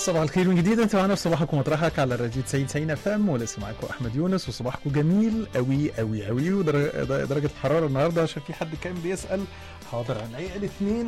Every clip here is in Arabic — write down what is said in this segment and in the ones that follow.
صباح الخير من جديد. انت معانا في صباحك ومطرحك على الراديو 90 اف ام، ولسه معاكم احمد يونس، وصباحكم جميل قوي قوي قوي. ودرجه الحراره النهارده عشان في حد كان بيسال، حاضر هنلاقي الاثنين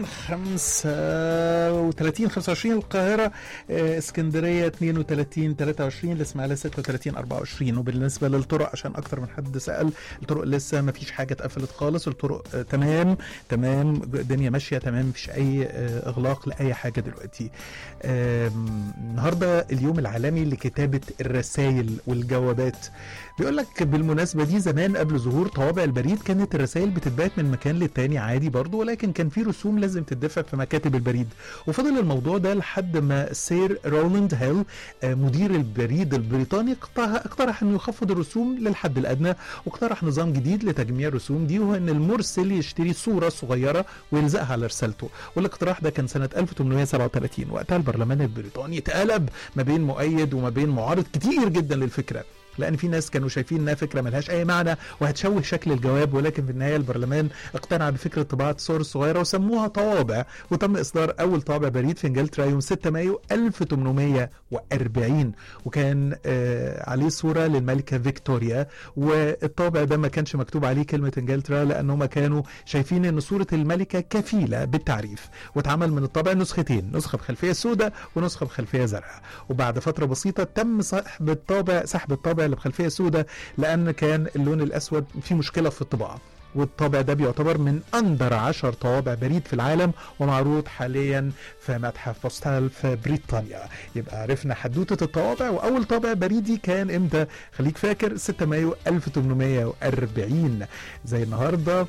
35 25 القاهره، اسكندريه 32 23، الاسماعيليه 36 24. وبالنسبه للطرق عشان اكتر من حد سال، الطرق لسه ما فيش حاجه اتقفلت خالص، الطرق تمام، الدنيا ماشيه تمام، مفيش اي اغلاق لاي حاجه دلوقتي. النهارده اليوم العالمي لكتابه الرسائل والجوابات. بيقول لك بالمناسبه دي، زمان قبل ظهور طوابع البريد كانت الرسائل بتتبعت من مكان للتاني عادي برضو، ولكن كان في رسوم لازم تدفع في مكاتب البريد. وفضل الموضوع ده لحد ما سير رولاند هيل مدير البريد البريطاني اقترح انه يخفض الرسوم للحد الادنى، واقترح نظام جديد لتجميع الرسوم دي، وهو ان المرسل يشتري صوره صغيره ويلزقها على رسالته. والاقتراح ده كان سنه 1837. وقتها البرلمان البريطاني اتقلب ما بين مؤيد وما بين معارض كتير جدا للفكره، لان في ناس كانوا شايفين انها فكره ملهاش اي معنى وهتشوه شكل الجواب. ولكن في النهايه البرلمان اقتنع بفكره طباعه الصور الصغيره وسموها طوابع، وتم اصدار اول طابع بريد في انجلترا يوم 6 مايو 1840، وكان عليه صوره للملكه فيكتوريا. والطابع ده ما كانش مكتوب عليه كلمه انجلترا لانهم كانوا شايفين ان صوره الملكه كفيله بالتعريف. واتعمل من الطابع نسختين، نسخه بخلفيه سوداء ونسخه بخلفيه زرقاء. وبعد فتره بسيطه تم سحب الطابع اللي بخلفيه سوداء، لان كان اللون الاسود فيه مشكله في الطباعه. والطابع ده بيعتبر من اندر 10 طوابع بريد في العالم، ومعروض حاليا في متحف بوستال في بريطانيا. يبقى عرفنا حدوته الطوابع. واول طابع بريدي كان امتى؟ خليك فاكر 6 مايو 1840. زي النهارده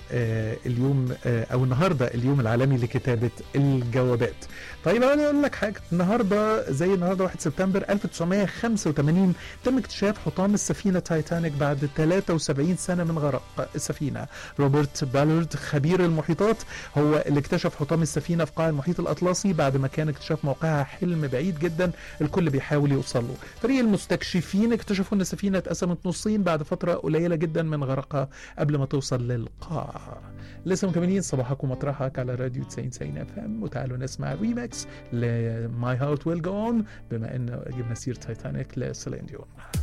النهارده اليوم العالمي لكتابه الجوابات. طيب انا اقول لك حاجه، النهارده 1 سبتمبر 1985 تم اكتشاف حطام السفينه تايتانيك بعد 73 سنه من غرق السفينه. روبرت بالورد خبير المحيطات هو اللي اكتشف حطام السفينه في قاع المحيط الاطلسي، بعد ما كان اكتشاف موقعها حلم بعيد جدا الكل بيحاول يوصل له. فريق المستكشفين اكتشفوا ان السفينه اتقسمت نصين بعد فتره قليله جدا من غرقها قبل ما توصل للقاع. لسه مكملين صباحكم مطرحك على راديو 90 اف ام، وتعالوا نسمع ريماكس ل My Heart Will Go On بما ان جبنا سير تايتانيك لسيلين ديون.